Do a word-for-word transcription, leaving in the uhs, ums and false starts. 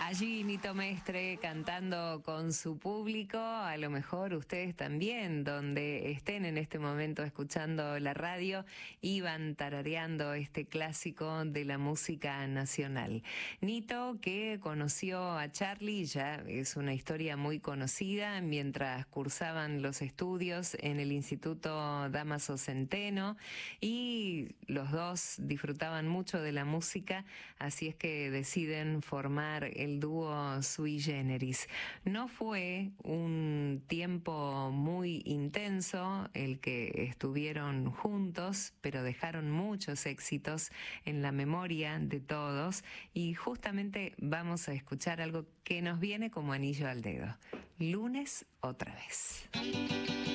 Allí Nito Mestre cantando con su público, a lo mejor ustedes también, donde estén en este momento escuchando la radio, iban tarareando este clásico de la música nacional. Nito, que conoció a Charly, ya es una historia muy conocida, mientras cursaban los estudios en el Instituto Dámaso Centeno, y los dos disfrutaban mucho de la música, así es que deciden formar el dúo Sui Generis. No fue un tiempo muy intenso el que estuvieron juntos, pero dejaron muchos éxitos en la memoria de todos, y justamente vamos a escuchar algo que nos viene como anillo al dedo. Lunes otra vez.